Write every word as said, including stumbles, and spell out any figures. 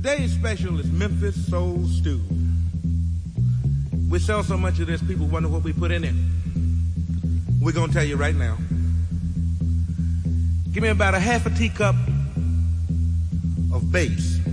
Today's special is Memphis Soul Stew. We sell so much of this, people wonder what we put in it. We're going to tell you right now. Give me about a half a teacup of bass.